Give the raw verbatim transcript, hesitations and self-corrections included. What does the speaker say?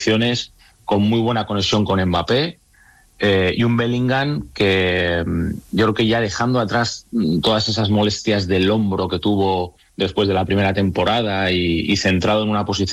con muy buena conexión con Mbappé, eh, y un Bellingham que yo creo que ya dejando atrás todas esas molestias del hombro que tuvo después de la primera temporada y, y centrado en una posición